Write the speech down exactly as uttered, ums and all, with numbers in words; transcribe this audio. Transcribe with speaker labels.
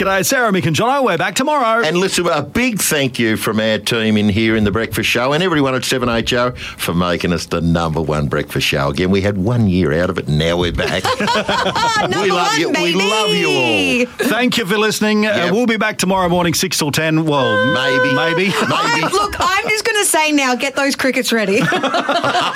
Speaker 1: G'day, Sarah, Mick and Jono. We're back tomorrow.
Speaker 2: And listen, a big thank you from our team in here in The Breakfast Show and everyone at seven H O for making us the number one breakfast show. Again, we had one year out of it and now we're back.
Speaker 3: Number
Speaker 2: we love
Speaker 3: one,
Speaker 2: you.
Speaker 3: baby.
Speaker 2: We love you all.
Speaker 1: Thank you for listening.
Speaker 2: Yep.
Speaker 1: Uh, we'll be back tomorrow morning, six till ten. Well,
Speaker 2: Maybe.
Speaker 1: Maybe.
Speaker 2: Maybe.
Speaker 3: Look, I'm just going to say now, get those crickets ready.